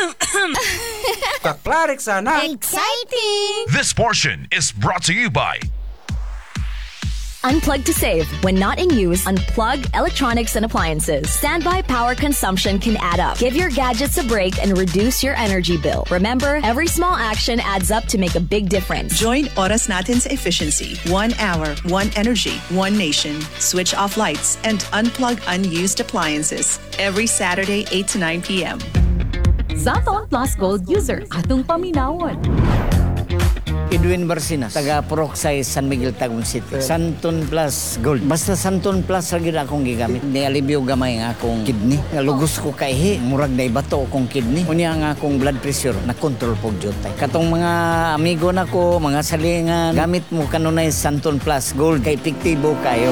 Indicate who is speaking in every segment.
Speaker 1: Kaklarik sana.
Speaker 2: Exciting!
Speaker 3: This portion is brought to you by
Speaker 4: Unplug to save. When not in use, unplug electronics and appliances. Standby power consumption can add up. Give your gadgets a break and reduce your energy bill. Remember, every small action adds up to make a big difference.
Speaker 5: Join Oras Natin's efficiency. 1 hour, 1 energy, 1 nation. Switch off lights and unplug unused appliances. Every Saturday, 8 to 9 p.m.
Speaker 6: Zaton Plus Gold user, atong paminawon.
Speaker 7: Edwin Barcinas, taga Poroxay, San Miguel, Tagum City. Santon Plus Gold. Basta Santon Plus ra gid akong gigamit. Nialibyo gamay nga akong kidney. Nalugos ko kay murag na bato akong kidney. Unya nga akong blood pressure na control pog jotay. Katong mga amigo nako, mga salingan, gamit mo kanunay Santon Plus Gold kay epektibo kayo.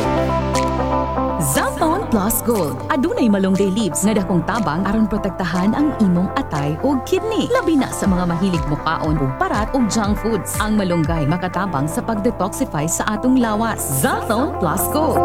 Speaker 6: Zaton Plus Gold. Adunay malunggay leaves nga dakong tabang aron protektahan ang imong atay ug kidney. Labi na sa mga mahilig mukaon ug parat ug junk foods. Ang malunggay makatabang sa pagdetoxify sa atong lawas. Zaton Plus Gold.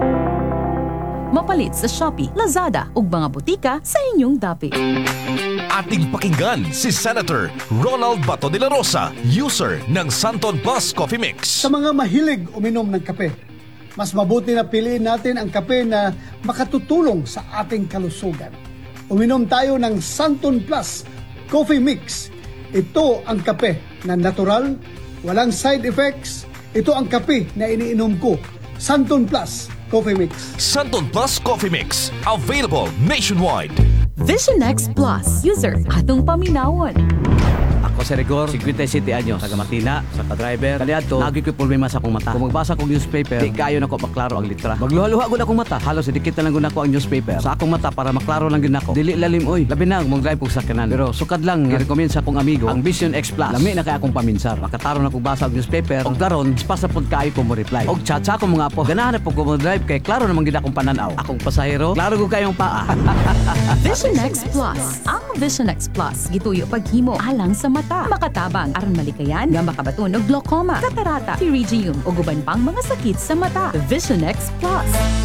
Speaker 6: Mapalit sa Shopee, Lazada ug mga butika sa inyong dapit.
Speaker 3: ating pakinggan si Senator Ronald Bato de la Rosa, user ng Santon Plus Coffee Mix.
Speaker 8: Sa mga mahilig uminom ng kape, mas mabuti na piliin natin ang kape na makatutulong sa ating kalusugan. Uminom tayo ng Santon Plus Coffee Mix. Ito ang kape na natural, walang side effects. Ito ang kape na iniinom ko, Santon Plus Coffee Mix.
Speaker 3: Santon Plus Coffee Mix, available nationwide.
Speaker 6: Vision X Plus, user atong paminawon.
Speaker 9: Ako si Rigor, 57 anyos, taga Matina, sa ka-driver. Kaliadto, lagi ko'y problema sa akong mata. Kung magbasa kong newspaper, di kayo na ko maklaro ang litra. Magluha-luha ko na akong mata. Halos idikit na lang ko na ako ang newspaper. Sa akong mata para maklaro lang din ako. Dili lalim, oy. Labi na, mong drive kong sakyanan. Pero sukad lang, i-recommend sa akong amigo, ang Vision X Plus. Lami na kaya akong paminsar. Makataro na kong basa ang newspaper. Og daron, pasa pod kayo ko mo reply. Og chat-chat ko mga po. Ganahan na po ko mo drive, kay klaro namang gid akong pananaw. Akong pasahero, klaro ko kayong paa.
Speaker 6: Vision X Plus. Ang Vision X Plus, gituyo paghimo alang sa mata. Makatabang aron malikayan nga makabaton og glaucoma, katarata, pterygium ug uban pang mga sakit sa mata. Vision X Plus.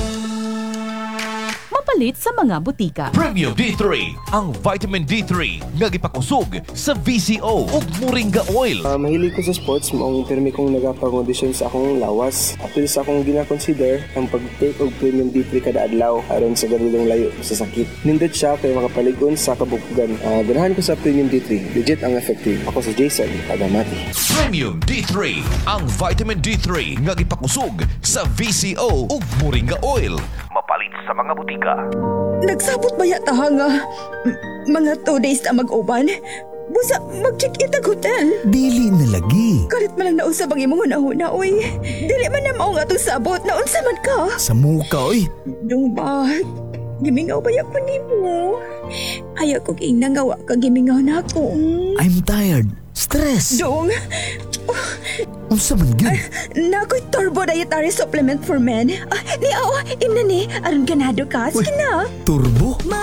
Speaker 6: Mapalit sa mga butika.
Speaker 3: Premium D3, ang vitamin D3 nga gipakusog sa VCO ug Moringa Oil.
Speaker 10: Mahilig ko sa sports, maong pirmi kong nagapag-audition sa akong lawas. Apil sa akong gina-consider ang pag-take og Premium D3 kada adlaw aron sa garudong layo sa sakit. Nindot siya kay makapaligon sa kabukugan. Ganahan ko sa Premium D3, legit ang effective. Ako si Jason, taga Mati.
Speaker 3: Premium D3, ang vitamin D3 nga gipakusog sa VCO ug Moringa Oil. Mapalit sa mga butika.
Speaker 11: Nagsabot ba yata nga mga 2 days na mag-uban? Busa mag-check-in ang hotel.
Speaker 12: Dili na lagi.
Speaker 11: Kalit man lang naunsa bang imong una-una, oy. Dili man na maong atong sabot. Naunsa man ka.
Speaker 12: Sa muka, oy.
Speaker 11: Dong ba? Gimingaw ba yan ko ni mo? Ayaw ko ginangawa ka gimingaw na ako.
Speaker 12: I'm tired. Stress.
Speaker 11: Dong.
Speaker 12: Unsa man gyud?
Speaker 11: Nakoy turbo dietary supplement for men. Ni imna ni aron ganado ka. Sige na.
Speaker 12: Turbo?